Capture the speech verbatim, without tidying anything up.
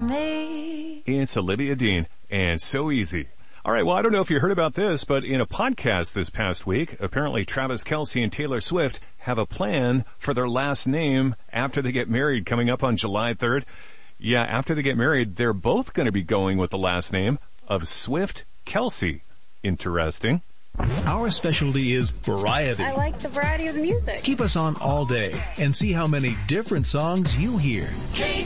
me. It's Olivia Dean, and So Easy. All right, well, I don't know if you heard about this, but in a podcast this past week, apparently Travis Kelce and Taylor Swift have a plan for their last name after they get married coming up on July third. Yeah, after they get married, they're both going to be going with the last name of Swift Kelce. Interesting. Our specialty is variety. I like the variety of the music. Keep us on all day and see how many different songs you hear. K